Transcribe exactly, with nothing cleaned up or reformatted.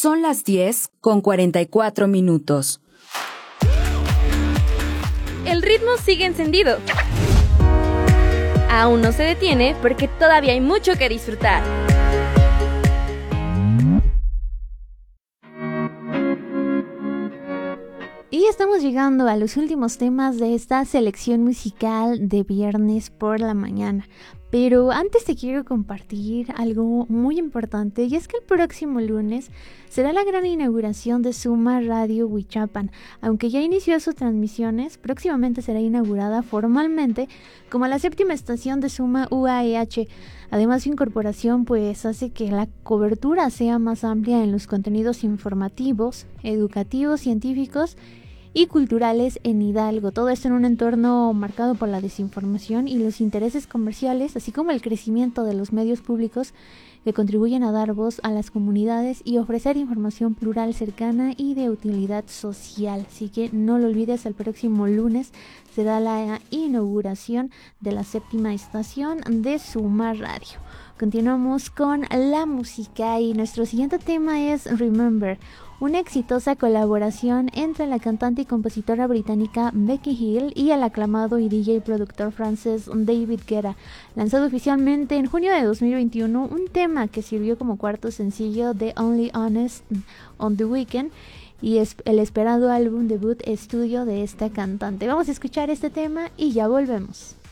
Son las diez con cuarenta y cuatro minutos. El ritmo sigue encendido. Aún no se detiene porque todavía hay mucho que disfrutar. Y estamos llegando a los últimos temas de esta selección musical de viernes por la mañana. Pero antes te quiero compartir algo muy importante, y es que el próximo lunes será la gran inauguración de Suma Radio Huichapan. Aunque ya inició sus transmisiones, próximamente será inaugurada formalmente como la séptima estación de Suma U A E H. Además, su incorporación pues hace que la cobertura sea más amplia en los contenidos informativos, educativos, científicos y culturales en Hidalgo. Todo esto en un entorno marcado por la desinformación y los intereses comerciales, así como el crecimiento de los medios públicos que contribuyen a dar voz a las comunidades y ofrecer información plural, cercana y de utilidad social. Así que no lo olvides, el próximo lunes será la inauguración de la séptima estación de Suma Radio. Continuamos con la música y nuestro siguiente tema es Remember, una exitosa colaboración entre la cantante y compositora británica Becky Hill y el aclamado y D J productor francés David Guetta, lanzado oficialmente en junio de dos mil veintiuno, un tema que sirvió como cuarto sencillo de Only Honest on the Weekend y es el esperado álbum debut estudio de esta cantante. Vamos a escuchar este tema y ya volvemos.